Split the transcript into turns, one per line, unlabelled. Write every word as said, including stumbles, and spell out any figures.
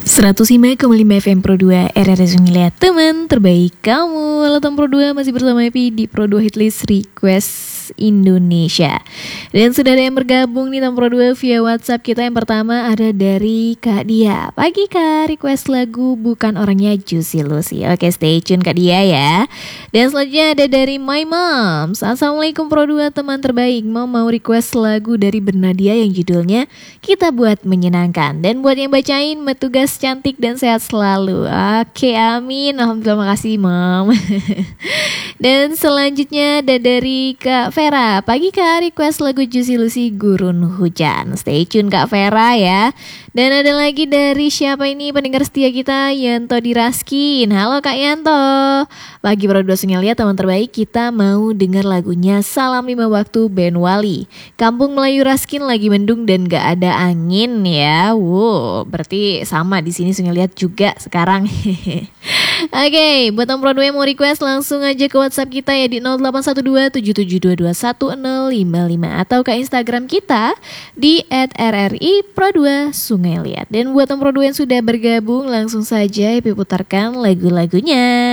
seratus lima koma lima F M Pro dua R R S Sungai Liat, teman terbaik kamu. Halo teman Pro dua, masih bersama Epi di Pro dua Hitlist Request Indonesia. Dan sudah ada yang bergabung nih teman Pro dua via WhatsApp kita. Yang pertama ada dari Kak Dia. Pagi Kak, request lagu Bukan Orangnya Juicy Lucy. Oke, stay tune Kak Dia ya. Dan selanjutnya ada dari My Moms. Assalamualaikum Pro dua teman terbaik. Mau mau request lagu dari Bernadia yang judulnya Kita Buat Menyenangkan. Dan buat yang bacain, Metugas cantik dan sehat selalu. Oke, amin. Alhamdulillah, makasih Mom. Dan selanjutnya ada dari Kak Vera. Pagi Kak, request lagu Juicy Lucy Gurun Hujan. Stay tune Kak Vera ya. Dan ada lagi dari siapa ini, pendengar setia kita, Yanto Diraskin. Halo Kak Yanto. Pagi Pro dua Sungai Liat, teman terbaik, kita mau dengar lagunya Salam Lima Waktu Ben Wali. Kampung Melayu Raskin lagi mendung dan gak ada angin ya. Wow, berarti sama di sini Sungai Liat juga sekarang. Oke, okay, buat teman Pro dua yang mau request langsung aja ke WhatsApp kita ya di nol delapan satu dua tujuh tujuh dua dua satu nol lima lima atau ke Instagram kita di et r r i pro dua Sungai Liat. Dan buat teman Pro dua yang sudah bergabung, langsung saja Epi putarkan lagu-lagunya.